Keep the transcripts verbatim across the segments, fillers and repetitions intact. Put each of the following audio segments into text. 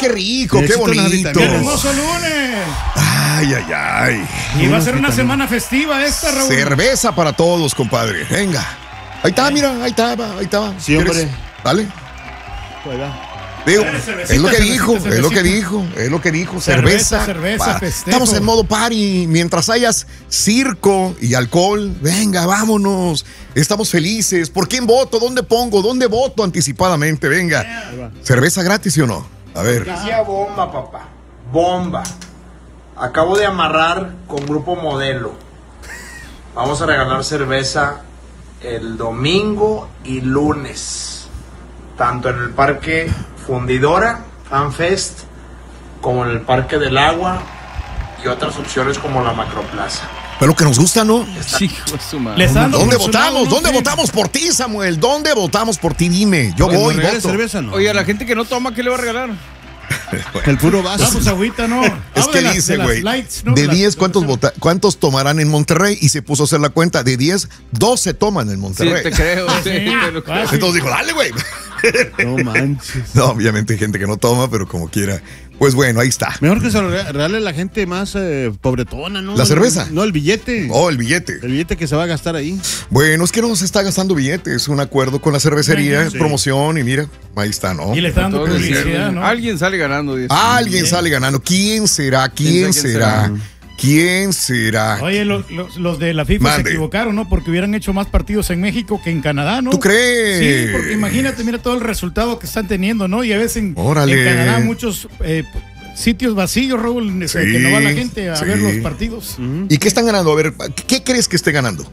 qué rico, qué bonito. ¡Qué hermoso lunes! Ay, ay, ay. Y va a ser una semana festiva esta, Raúl. Cerveza para todos, compadre. Venga. Ahí está, mira, ahí está, ahí está. Sí, hombre. Dale. Juega. Digo, es lo que dijo, es lo que dijo, es lo que dijo. Cerveza, cerveza, para, festejo. estamos en modo party. Mientras hayas circo y alcohol, venga, vámonos. Estamos felices. ¿Por quién voto? ¿Dónde pongo? ¿Dónde voto anticipadamente? Venga. ¿Cerveza gratis, sí o no? A ver. Noticia bomba, papá. Bomba. Acabo de amarrar con Grupo Modelo. Vamos a regalar cerveza el domingo y lunes. Tanto en el Parque Fundidora, FanFest, como en el Parque del Agua y otras opciones como la Macroplaza. Pero que nos gusta, ¿no? Sí, hijo de su madre. ¿Dónde votamos? ¿Dónde votamos por ti, Samuel? ¿Dónde votamos por ti? Dime. Yo voy, voto. Cerveza, no. Oye, a la gente que no toma, ¿qué le va a regalar? El puro vaso. Vamos, agüita, no. Es que dice, güey, de diez, ¿cuántos, vota- ¿cuántos tomarán en Monterrey? Y se puso a hacer la cuenta. De diez, doce toman en Sí, Monterrey. te creo. Sí, te lo creo. Entonces dijo, dale, güey. No manches. No, obviamente hay gente que no toma, pero como quiera. Pues bueno, ahí está. Mejor que se lo regale a la gente más eh, pobretona, ¿no? ¿La cerveza? No, el billete. Oh, el billete. El billete que se va a gastar ahí. Bueno, es que no se está gastando billetes. Es un acuerdo con la cervecería, es Sí. promoción y mira, ahí está, ¿no? Y le está dando Todo publicidad, decía, ¿no? Alguien sale ganando. dice. Alguien sale ganando. ¿Quién será? ¿Quién, ¿Quién sabe quién será? será? ¿Quién será? Oye, los, los, los de la FIFA Mande. se equivocaron, ¿no? Porque hubieran hecho más partidos en México que en Canadá, ¿no? ¿Tú crees? Sí, porque imagínate, mira todo el resultado que están teniendo, ¿no? Y a veces en, Órale. en Canadá muchos eh, sitios vacíos, Raúl, Sí, que no va la gente a sí. ver los partidos. ¿Y qué están ganando? A ver, ¿qué crees que esté ganando?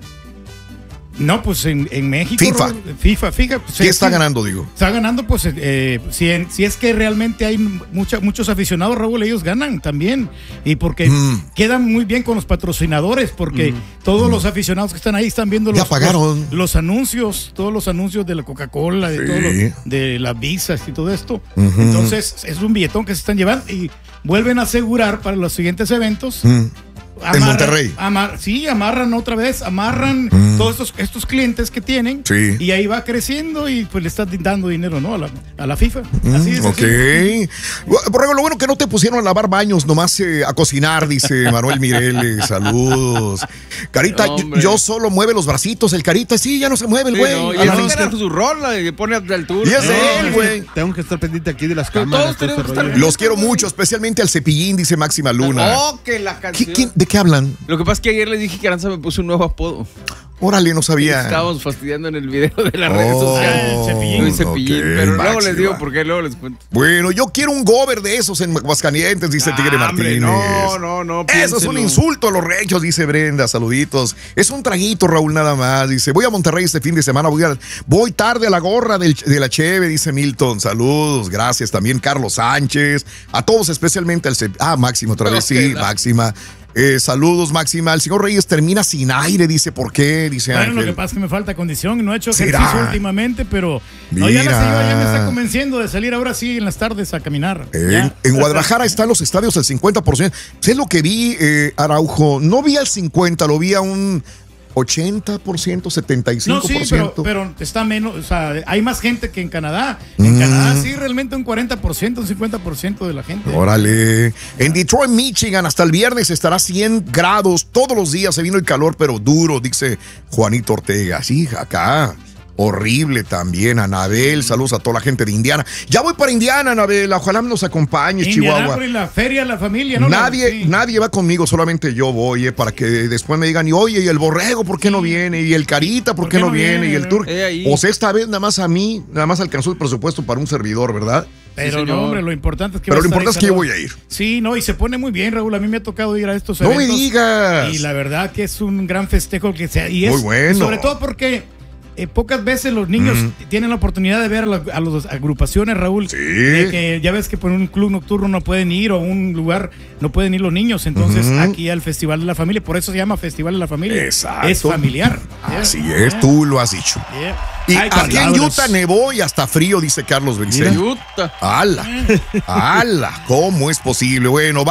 No, pues en, en México. FIFA. Raúl, FIFA, FIFA. Pues, ¿Qué sí, está sí. ganando, digo? Está ganando, pues, eh, si, en- si es que realmente hay mucha, muchos aficionados, Raúl, ellos ganan también. Y porque Mm. quedan muy bien con los patrocinadores, porque todos los aficionados que están ahí están viendo Ya los, pagaron. los, los anuncios, todos los anuncios de la Coca-Cola, de, Sí. todo lo- de las visas y todo esto. Ujú. Entonces, es un billetón que se están llevando y vuelven a asegurar para los siguientes eventos. Mm. En Monterrey. amar- sí, amarran otra vez, amarran Mm. todos estos, estos clientes que tienen Sí. y ahí va creciendo y pues le estás dando dinero, ¿no? A la, a la FIFA. Así es. Mm, ok. Borrego, lo bueno que no te pusieron a lavar baños, nomás eh, a cocinar, dice Manuel Mireles. Saludos. Carita, yo, Hombre. yo solo mueve los bracitos. El Carita, sí, ya no se mueve el Sí, güey. no, y A la él vista. tiene su rola y le pone de altura. Y es No, él, es güey. Tengo que estar pendiente aquí de las Pero cámaras. todos todo tenemos ese que estar rollo. bien. Los quiero mucho, especialmente al Cepillín, dice Máxima Luna. Oh, que la ¿Qué- canción. quién- ¿De qué hablan? Lo que pasa es que ayer les dije que Aranza me puso un nuevo apodo. Órale, no sabía. Estábamos fastidiando en el video de las Oh, redes sociales. El Cepillín. Luis Cepillín, ok, pero luego Máxima. les digo por qué, luego les cuento. Bueno, yo quiero un gober de esos en Aguascalientes, dice Tigre Ah, hombre, Martínez. no, no, no, Eso es un piénselo. insulto a los rechos, dice Brenda. Saluditos. Es un traguito, Raúl, nada más. Dice, voy a Monterrey este fin de semana. Voy, a, voy tarde a la gorra del- de la Cheve, dice Milton. Saludos, gracias. También Carlos Sánchez. A todos, especialmente al... Cep- Ah, Máximo, otra vez, Ok, sí, la- Máxima. Eh, saludos, Máxima. El señor Reyes termina sin aire, dice, ¿por qué? Dice Bueno, lo Ángel. que pasa es que me falta condición y no he hecho ¿Será? ejercicio últimamente, pero no, ya la Mira. señora ya me está convenciendo de salir ahora sí en las tardes a caminar. En, Ya. en Guadalajara están los estadios al cincuenta por ciento. ¿Sabes lo que vi, eh, Araujo? No vi al cincuenta, lo vi a un ochenta por ciento, setenta y cinco No, por sí, ciento. pero, pero está menos, o sea, hay más gente que en Canadá. En Mm. Canadá sí, realmente un cuarenta por ciento, un cincuenta por ciento de la gente. Órale. En Detroit, Michigan, hasta el viernes estará cien grados. Todos los días se vino el calor, pero duro, dice Juanito Ortega. Sí, acá. Horrible también, Anabel. Saludos a toda la gente de Indiana. Ya voy para Indiana, Anabel. Ojalá nos acompañes, Chihuahua. Indianápolis, la feria, la familia, ¿no? Nadie, Sí. nadie va conmigo, solamente yo voy, eh, para que después me digan, y oye, y el borrego, ¿por qué no viene? Y el carita, ¿por, qué, no viene? Y el tour. Eh, ahí. O sea, esta vez nada más a mí, nada más alcanzó el presupuesto para un servidor, ¿verdad? Pero Sí, no, señor. hombre, lo importante es que Pero va lo a estar importante es ahí que yo Salvador. voy a ir. Sí, no, y se pone muy bien, Raúl. A mí me ha tocado ir a estos No me eventos. digas. Y la verdad que es un gran festejo que sea. Y es, Muy bueno. Sobre todo porque eh, pocas veces los niños tienen la oportunidad de ver a, la- a las agrupaciones, Raúl. Sí. De que ya ves que por un club nocturno no pueden ir o un lugar no pueden ir los niños. Entonces, Ujú. aquí al Festival de la Familia, por eso se llama Festival de la Familia. Exacto. Es familiar. Así Yeah. es, tú lo has dicho. Yeah. Y Hay aquí en palabras. Utah nevó y hasta frío, dice Carlos Belice. Yuta. ¡Hala! ¡Hala! ¿Cómo es posible? Bueno,